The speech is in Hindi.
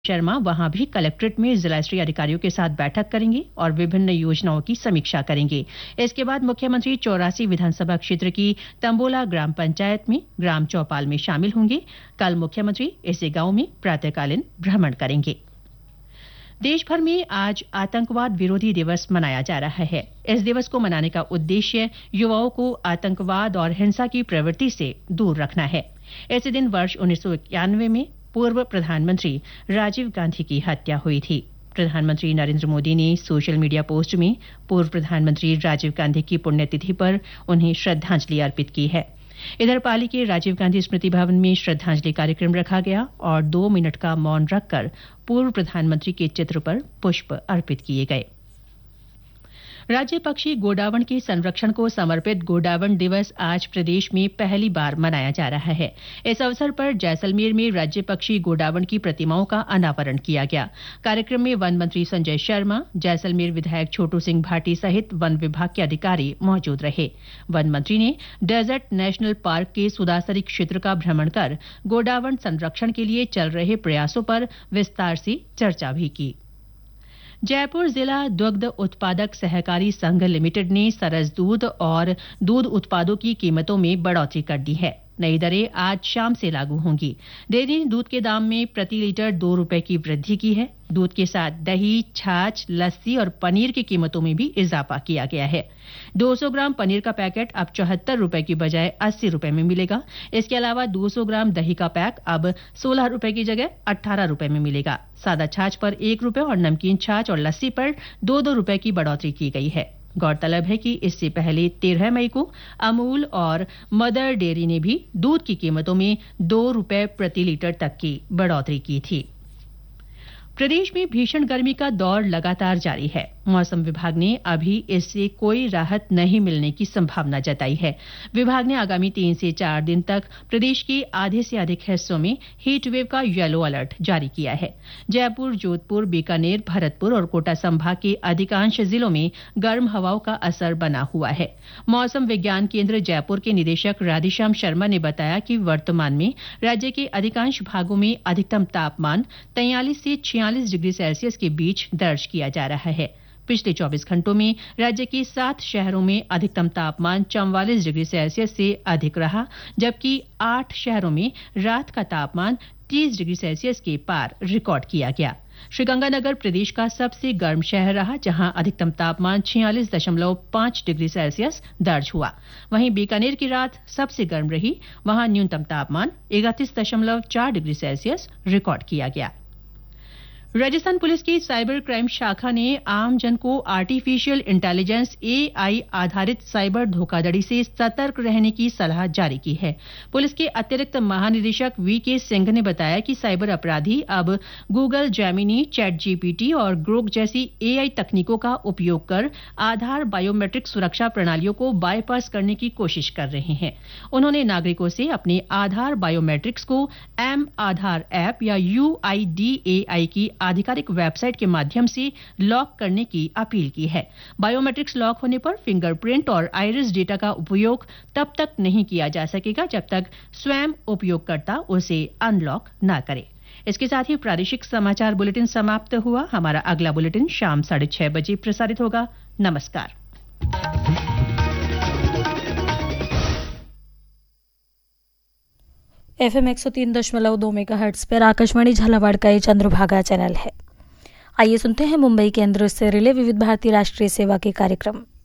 शर्मा वहां भी कलेक्ट्रेट में जिला स्तरीय अधिकारियों के साथ बैठक करेंगे और विभिन्न योजनाओं की समीक्षा करेंगे। इसके बाद मुख्यमंत्री 84 विधानसभा क्षेत्र की तंबोला ग्राम पंचायत में ग्राम चौपाल में शामिल होंगे। कल मुख्यमंत्री इसी गांव में प्रातःकालीन भ्रमण करेंगे। देश भर में आज आतंकवाद विरोधी दिवस मनाया जा रहा है। इस दिवस को मनाने का उद्देश्य युवाओं को आतंकवाद और हिंसा की प्रवृत्ति से दूर रखना है। इसी दिन वर्ष 1991 में पूर्व प्रधानमंत्री राजीव गांधी की हत्या हुई थी। प्रधानमंत्री नरेंद्र मोदी ने सोशल मीडिया पोस्ट में पूर्व प्रधानमंत्री राजीव गांधी की पुण्यतिथि पर उन्हें श्रद्धांजलि अर्पित की है। इधर पाली के राजीव गांधी स्मृति भवन में श्रद्धांजलि कार्यक्रम रखा गया और 2 मिनट का मौन रखकर पूर्व प्रधानमंत्री के चित्र पर पुष्प अर्पित किए गए। राज्य पक्षी गोडावण के संरक्षण को समर्पित गोडावण दिवस आज प्रदेश में पहली बार मनाया जा रहा है। इस अवसर पर जैसलमेर में राज्य पक्षी गोडावण की प्रतिमाओं का अनावरण किया गया। कार्यक्रम में वन मंत्री संजय शर्मा, जैसलमेर विधायक छोटू सिंह भाटी सहित वन विभाग के अधिकारी मौजूद रहे। वन मंत्री ने डेजर्ट नेशनल पार्क के सुदासरी क्षेत्र का भ्रमण कर गोडावण संरक्षण के लिए चल रहे प्रयासों पर विस्तार से चर्चा भी की। जयपुर जिला दुग्ध उत्पादक सहकारी संघ लिमिटेड ने सरस दूध और दूध उत्पादों की कीमतों में बढ़ोतरी कर दी है। नई दरें आज शाम से लागू होंगी। डेयरी ने दूध के दाम में प्रति लीटर 2 रुपए की वृद्धि की है। दूध के साथ दही, छाछ, लस्सी और पनीर की कीमतों में भी इजाफा किया गया है। 200 ग्राम पनीर का पैकेट अब 74 रुपए की बजाय 80 रुपए में मिलेगा। इसके अलावा 200 ग्राम दही का पैक अब 16 रुपए की जगह 18 रुपए में मिलेगा। सादा छाछ पर 1 रुपए और नमकीन छाछ और लस्सी पर 2-2 रुपए की बढ़ोतरी की गई है। गौरतलब है कि इससे पहले 13 मई को अमूल और मदर डेयरी ने भी दूध की कीमतों में 2 रुपए प्रति लीटर तक की बढ़ोतरी की थी। प्रदेश में भीषण गर्मी का दौर लगातार जारी है। मौसम विभाग ने अभी इससे कोई राहत नहीं मिलने की संभावना जताई है। विभाग ने आगामी 3 से 4 दिन तक प्रदेश के आधे से अधिक हिस्सों में हीट वेव का येलो अलर्ट जारी किया है। जयपुर, जोधपुर, बीकानेर, भरतपुर और कोटा संभाग के अधिकांश जिलों में गर्म हवाओं का असर बना हुआ है। मौसम विज्ञान केंद्र जयपुर के निदेशक राधेश्याम शर्मा ने बताया कि वर्तमान में राज्य के अधिकांश भागों में अधिकतम तापमान 43 से 46 डिग्री सेल्सियस के बीच दर्ज किया जा रहा है। पिछले 24 घंटों में राज्य के 7 शहरों में अधिकतम तापमान 44 डिग्री सेल्सियस से अधिक रहा, जबकि 8 शहरों में रात का तापमान 30 डिग्री सेल्सियस के पार रिकॉर्ड किया गया। श्रीगंगानगर प्रदेश का सबसे गर्म शहर रहा, जहां अधिकतम तापमान 46.5 डिग्री सेल्सियस दर्ज हुआ। वहीं बीकानेर की रात सबसे गर्म रही, वहां न्यूनतम तापमान 31.4 डिग्री सेल्सियस रिकॉर्ड किया गया। राजस्थान पुलिस की साइबर क्राइम शाखा ने आम जन को आर्टिफिशियल इंटेलिजेंस AI आधारित साइबर धोखाधड़ी से सतर्क रहने की सलाह जारी की है। पुलिस के अतिरिक्त महानिदेशक VK सिंह ने बताया कि साइबर अपराधी अब गूगल जेमिनी, ChatGPT और ग्रोक जैसी AI तकनीकों का उपयोग कर आधार बायोमेट्रिक सुरक्षा प्रणालियों को बाईपास करने की कोशिश कर रहे हैं। उन्होंने नागरिकों से अपने आधार बायोमेट्रिक्स को M-आधार ऐप या UIDAI की आधिकारिक वेबसाइट के माध्यम से लॉक करने की अपील की है। बायोमेट्रिक्स लॉक होने पर फिंगरप्रिंट और आइरिस डेटा का उपयोग तब तक नहीं किया जा सकेगा जब तक स्वयं उपयोगकर्ता उसे अनलॉक न करे। इसके साथ ही प्रादेशिक समाचार बुलेटिन समाप्त हुआ। हमारा अगला बुलेटिन शाम 6:30 बजे प्रसारित होगा। नमस्कार। FM 103.2 मेगाहर्ट्ज पर आकाशवाणी झालावाड़ का ये चंद्रभागा चैनल है। आइए सुनते हैं मुंबई केंद्र से रिले विविध भारती राष्ट्रीय सेवा के कार्यक्रम।